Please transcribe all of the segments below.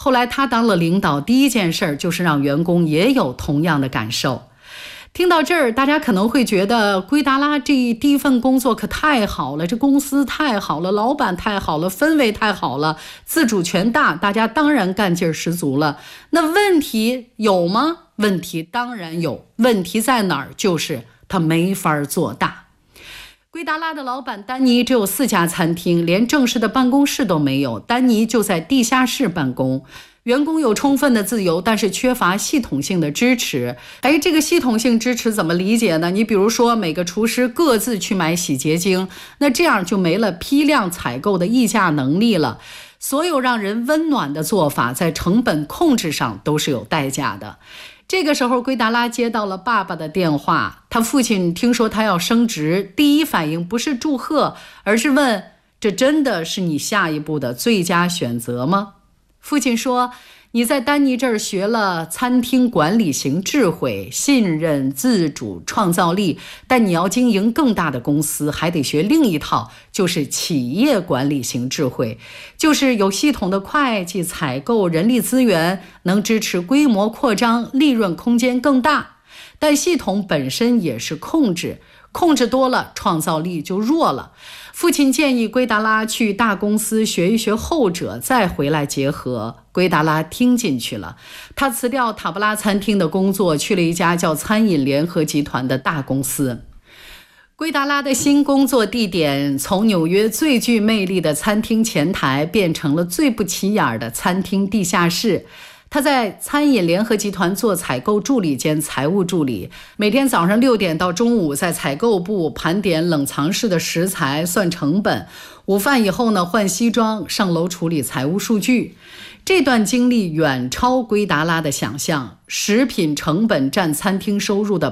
后来他当了领导，第一件事就是让员工也有同样的感受。听到这儿，大家可能会觉得圭达拉这第一份工作可太好了，这公司太好了，老板太好了，氛围太好了，自主权大，大家当然干劲十足了。那问题有吗？问题当然有，问题在哪儿？就是他没法做大。圭达拉的老板丹尼只有4家餐厅，连正式的办公室都没有，丹尼就在地下室办公。员工有充分的自由，但是缺乏系统性的支持。这个系统性支持怎么理解呢？你比如说每个厨师各自去买洗洁精，那这样就没了批量采购的议价能力了。所有让人温暖的做法在成本控制上都是有代价的。这个时候圭达拉接到了爸爸的电话，他父亲听说他要升职，第一反应不是祝贺，而是问：这真的是你下一步的最佳选择吗？父亲说：你在丹尼这儿学了餐厅管理型智慧、信任、自主、创造力，但你要经营更大的公司，还得学另一套，就是企业管理型智慧，就是有系统的会计、采购、人力资源，能支持规模扩张，利润空间更大。但系统本身也是控制，控制多了，创造力就弱了。父亲建议圭达拉去大公司学一学后者，再回来结合。圭达拉听进去了，他辞掉塔布拉餐厅的工作，去了一家叫餐饮联合集团的大公司。圭达拉的新工作地点从纽约最具魅力的餐厅前台变成了最不起眼的餐厅地下室。他在餐饮联合集团做采购助理兼财务助理，每天早上6点到中午在采购部盘点冷藏室的食材，算成本。午饭以后呢，换西装上楼处理财务数据。这段经历远超圭达拉的想象，食品成本占餐厅收入的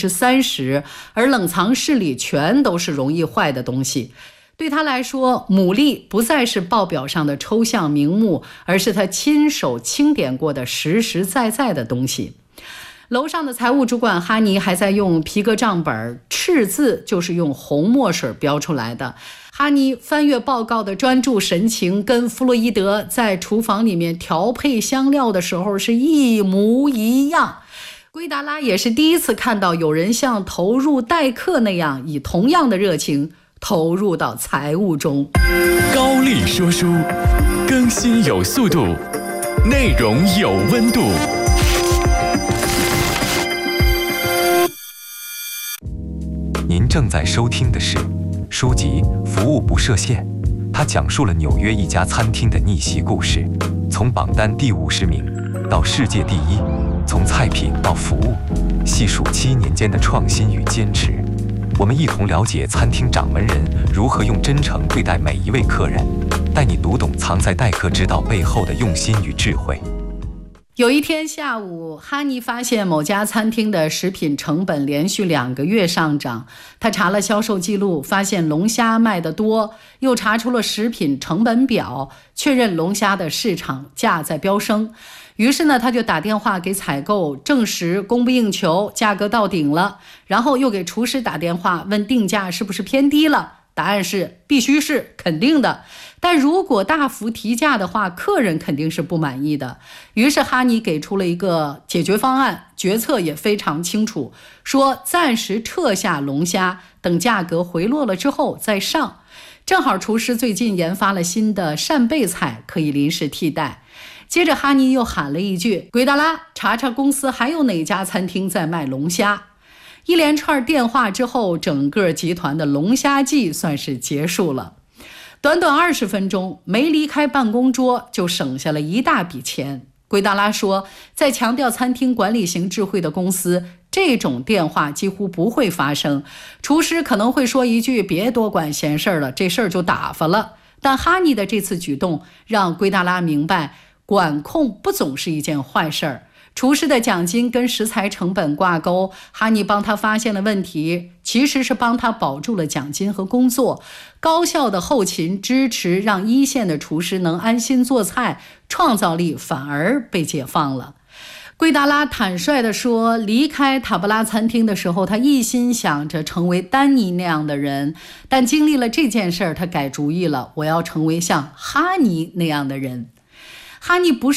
30%，而冷藏室里全都是容易坏的东西。对他来说，牡蛎不再是报表上的抽象名目，而是他亲手清点过的实实在在的东西。楼上的财务主管哈尼还在用皮革账本，赤字就是用红墨水标出来的。哈尼翻阅报告的专注神情，跟弗洛伊德在厨房里面调配香料的时候是一模一样。圭达拉也是第一次看到有人像投入代课那样，以同样的热情投入到财务中。 高丽说书，更新有速度，内容有温度。您正在收听的是书籍《服务不设限》，它讲述了纽约一家餐厅的逆袭故事，从榜单第50名到世界第1，从菜品到服务，细数7年间的创新与坚持。我们一同了解餐厅掌门人如何用真诚对待每一位客人，带你读懂藏在待客之道背后的用心与智慧。 有一天下午，哈尼发现某家餐厅的食品成本连续2个月上涨。他查了销售记录，发现龙虾卖得多，又查出了食品成本表，确认龙虾的市场价在飙升。于是呢，他就打电话给采购，证实供不应求，价格到顶了。然后又给厨师打电话，问定价是不是偏低了。答案是必须是肯定的，但如果大幅提价的话，客人肯定是不满意的。于是哈尼给出了一个解决方案，决策也非常清楚，说暂时撤下龙虾，等价格回落了之后再上。正好厨师最近研发了新的扇贝菜，可以临时替代。接着哈尼又喊了一句：圭达拉，查查公司还有哪家餐厅在卖龙虾。一连串电话之后，整个集团的龙虾季算是结束了。短短20分钟，没离开办公桌就省下了一大笔钱。圭达拉说，在强调餐厅管理型智慧的公司，这种电话几乎不会发生。厨师可能会说一句别多管闲事了，这事儿就打发了。但哈尼的这次举动让圭达拉明白，管控不总是一件坏事儿。厨师的奖金跟食材成本挂钩，哈尼帮他发现了问题，其实是帮他保住了奖金和工作。高效的后勤支持让一线的厨师能安心做菜，创造力反而被解放了。圭达拉坦率地说，离开塔布拉餐厅的时候，他一心想着成为丹尼那样的人，但经历了这件事儿，他改主意了，我要成为像哈尼那样的人。哈尼不是